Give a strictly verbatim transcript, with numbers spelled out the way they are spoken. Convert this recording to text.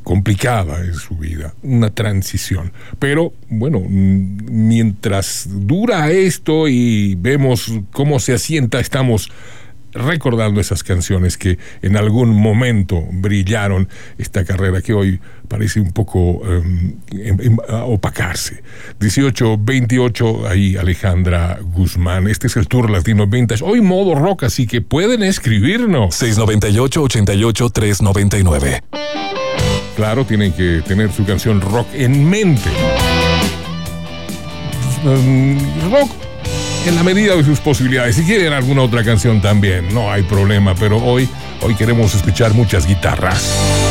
complicada en su vida, una transición. Pero bueno, mientras dura esto y vemos cómo se asienta, estamos recordando esas canciones que en algún momento brillaron esta carrera que hoy parece un poco um, em, em, opacarse. dieciocho veintiocho, ahí Alejandra Guzmán. Este es el Tour Latino Vintage. Hoy modo rock, así que pueden escribirnos. seis nueve ocho, ocho ocho, tres nueve nueve. Claro, tienen que tener su canción rock en mente. Um, rock en la medida de sus posibilidades. Si quieren alguna otra canción también, no hay problema, pero hoy, hoy queremos escuchar muchas guitarras.